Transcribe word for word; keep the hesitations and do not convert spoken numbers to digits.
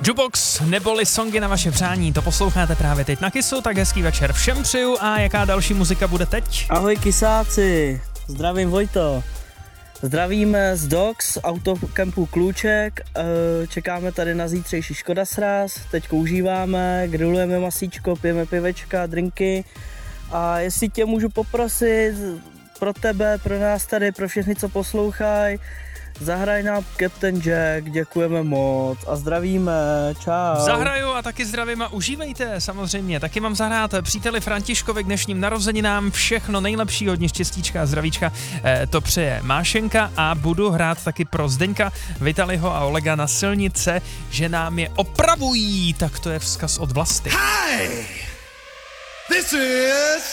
Jukebox neboli songy na vaše přání, to posloucháte právě teď na Kissu, tak hezký večer všem přeju a jaká další muzika bude teď? Ahoj Kisáci, zdravím Vojto. Zdravíme z Dox, autokempu Kluček, čekáme tady na zítřejší Škoda sraz, teďko užíváme, grillujeme masíčko, pijeme pivečka, drinky a jestli tě můžu poprosit pro tebe, pro nás tady, pro všechny, co poslouchají, zahraj nám Captain Jack, děkujeme moc a zdravíme, čau. Zahraju a taky zdravím a užívejte samozřejmě, taky mám zahrát příteli Františkovi k dnešním narozeninám, všechno nejlepší, hodně štěstíčka a zdravíčka, eh, to přeje Mášenka a budu hrát taky pro Zdeňka, Vitaliho a Olega na silnice, že nám je opravují, tak to je vzkaz od Vlasty. Hi! This is